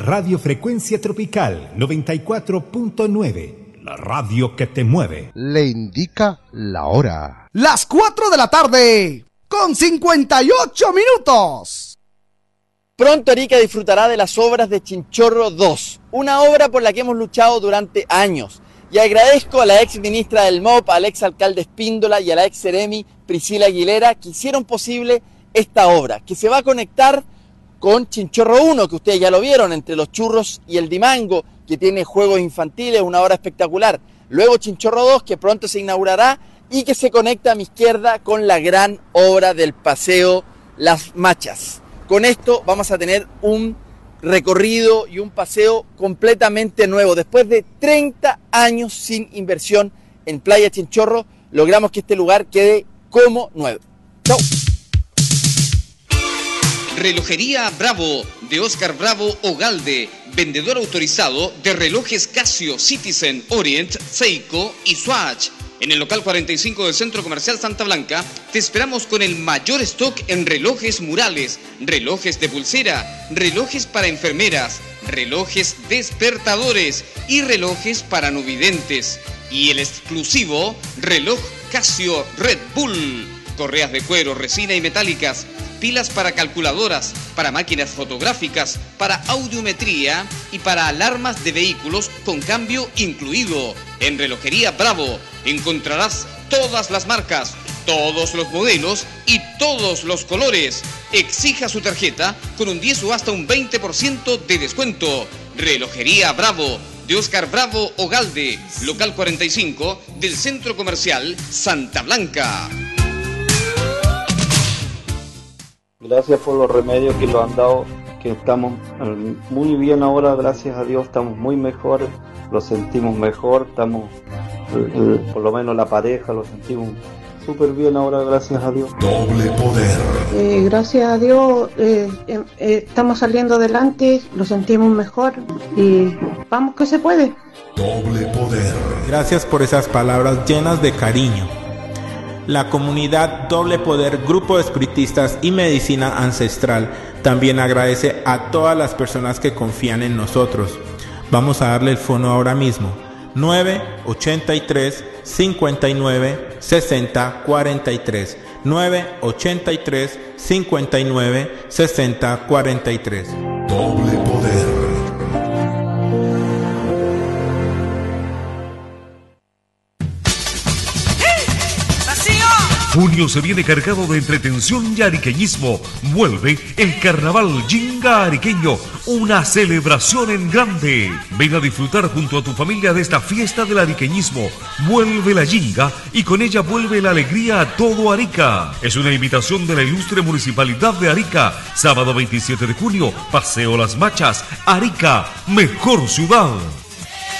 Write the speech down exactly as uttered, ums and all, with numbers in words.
Radio Frecuencia Tropical noventa y cuatro punto nueve, la radio que te mueve. Le indica la hora. Las cuatro de la tarde, con cincuenta y ocho minutos. Pronto Arica disfrutará de las obras de Chinchorro dos, una obra por la que hemos luchado durante años. Y agradezco a la ex ministra del M O P, al ex alcalde Espíndola y a la ex Seremi Priscila Aguilera que hicieron posible esta obra, que se va a conectar con Chinchorro uno, que ustedes ya lo vieron, entre los churros y el Dimango, que tiene juegos infantiles, una obra espectacular. Luego Chinchorro dos, que pronto se inaugurará y que se conecta a mi izquierda con la gran obra del Paseo Las Machas. Con esto vamos a tener un recorrido y un paseo completamente nuevo. Después de treinta años sin inversión en Playa Chinchorro, logramos que este lugar quede como nuevo. ¡Chau! Relojería Bravo, de Oscar Bravo Ogalde, vendedor autorizado de relojes Casio, Citizen, Orient, Seiko y Swatch. En el local cuarenta y cinco del Centro Comercial Santa Blanca, te esperamos con el mayor stock en relojes murales, relojes de pulsera, relojes para enfermeras, relojes despertadores y relojes para no videntes. Y el exclusivo reloj Casio Red Bull. Correas de cuero, resina y metálicas, pilas para calculadoras, para máquinas fotográficas, para audiometría y para alarmas de vehículos con cambio incluido. En Relojería Bravo encontrarás todas las marcas, todos los modelos y todos los colores. Exija su tarjeta con un diez o hasta un veinte por ciento de descuento. Relojería Bravo, de Oscar Bravo Ogalde, local cuarenta y cinco del Centro Comercial Santa Blanca. Gracias por los remedios que nos han dado, que estamos muy bien ahora, gracias a Dios, estamos muy mejor, lo sentimos mejor, estamos, el, el, por lo menos la pareja, lo sentimos súper bien ahora, gracias a Dios. Doble poder. Eh, gracias a Dios, eh, eh, eh, estamos saliendo adelante, lo sentimos mejor y vamos que se puede. Doble poder. Gracias por esas palabras llenas de cariño. La comunidad Doble Poder, Grupo de Espiritistas y Medicina Ancestral también agradece a todas las personas que confían en nosotros. Vamos a darle el fono ahora mismo. nueve ochenta y tres, cincuenta y nueve, sesenta, cuarenta y tres. nueve ochenta y tres, cincuenta y nueve, sesenta, cuarenta y tres. Doble Poder. Junio se viene cargado de entretención y ariqueñismo. Vuelve el Carnaval Yinga Ariqueño, una celebración en grande. Ven a disfrutar junto a tu familia de esta fiesta del ariqueñismo. Vuelve la Yinga y con ella vuelve la alegría a todo Arica. Es una invitación de la ilustre Municipalidad de Arica. Sábado veintisiete de junio, Paseo Las Machas, Arica, mejor ciudad.